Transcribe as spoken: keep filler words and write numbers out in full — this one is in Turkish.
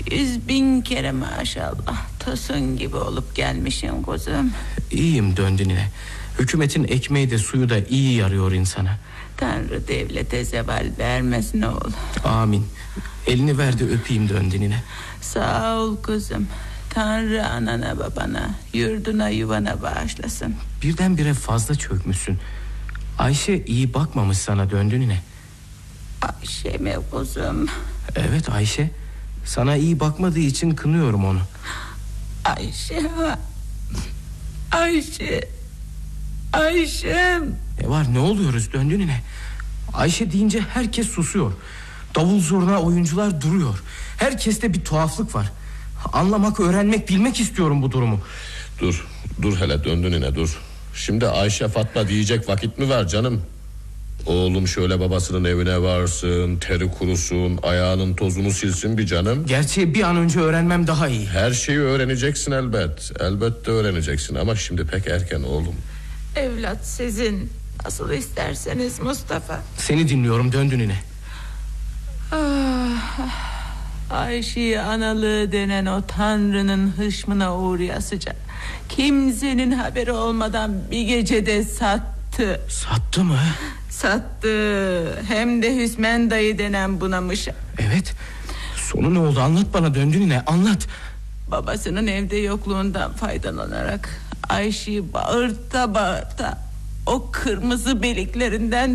Yüz bin kere maşallah. Tosun gibi olup gelmişim kuzum. İyiyim döndü nine. Hükümetin ekmeği de suyu da iyi yarıyor insana. Tanrı devlete zeval vermesin oğul. Amin. Elini ver de öpeyim döndü nine. Sağ ol kuzum. Tanrı anana babana, yurduna yuvana bağışlasın. Birdenbire fazla çökmüşsün. Ayşe iyi bakmamış sana döndü nine. Ayşe mi kuzum? Evet Ayşe. Sana iyi bakmadığı için kınıyorum onu. Ayşe. Ayşe. Ayşem. Ne var, ne oluyoruz döndü nine? Ayşe deyince herkes susuyor. Davul zurna oyuncular duruyor. Herkeste bir tuhaflık var. Anlamak, öğrenmek, bilmek istiyorum bu durumu. Dur, dur hele döndü nine dur. Şimdi Ayşe Fatma diyecek vakit mi var canım? Oğlum şöyle babasının evine varsın, teri kurusun, ayağının tozunu silsin bir canım. Gerçeği bir an önce öğrenmem daha iyi. Her şeyi öğreneceksin elbet. Elbette öğreneceksin ama şimdi pek erken oğlum. Evlat sizin, nasıl isterseniz Mustafa. Seni dinliyorum döndü nine. Ah, Ayşe'yi analığı denen o Tanrı'nın hışmına uğrayasıca kimsenin haberi olmadan bir gecede sattı. Sattı mı? Sattı. Hem de Hüsmen dayı denen bunamışa. Evet. Sonu ne oldu, anlat bana döndü nine, anlat. Babasının evde yokluğundan faydalanarak Ayşe'yi bağırta bağırta o kırmızı beliklerinden